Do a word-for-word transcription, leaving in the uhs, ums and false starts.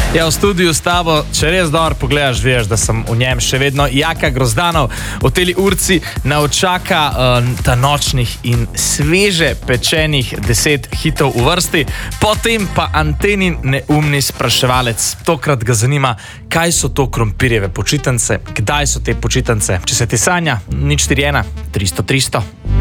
Ja, v studiu s tabo, če res dobro pogledaš, veš, da sem v njem še vedno Jaka Grozdanov. V teli urci naučaka uh, ta nočnih in sveže pečenih deset hitov v vrsti. Potem pa Antenin neumni spraševalec. Tokrat ga zanima, kaj so to krompirjeve počitnice, kdaj so te počitnice. Če se ti sanja, nič štiri ena, tristo tristo.